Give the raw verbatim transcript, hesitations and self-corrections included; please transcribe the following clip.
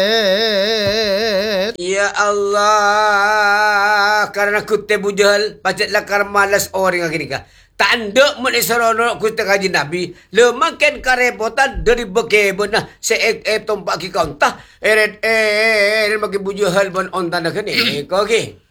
Ya Allah, karena kutip bujal, pacatlah karmalas orang lagi nikah. Tanda menesarono kita kaji Nabi, lemakan karepotan dari bekebon nah seek e tompak ki kaunta eret e bagi bujal bon on tanda kene. Kau ke?